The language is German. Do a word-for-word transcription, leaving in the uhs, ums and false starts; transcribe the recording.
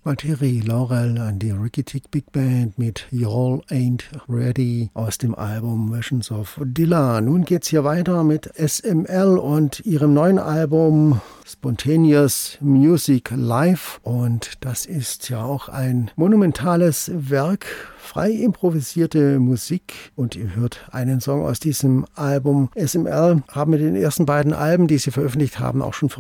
Thierry Laurel an die Ricky Tick Big Band mit Y'all Ain't Ready aus dem Album Visions of Dilla. Nun geht's hier weiter mit S M L und ihrem neuen Album Spontaneous Music Live, und das ist ja auch ein monumentales Werk, frei improvisierte Musik, und ihr hört einen Song aus diesem Album. S M L haben mit den ersten beiden Alben, die sie veröffentlicht haben, auch schon